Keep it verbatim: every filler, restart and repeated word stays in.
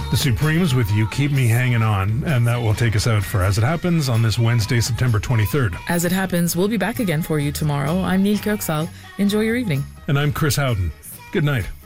The Supremes with You Keep Me Hanging On, and that will take us out for As It Happens on this Wednesday, September twenty-third. As It Happens, we'll be back again for you tomorrow. I'm Neil Kirksall. Enjoy your evening. And I'm Chris Howden. Good night.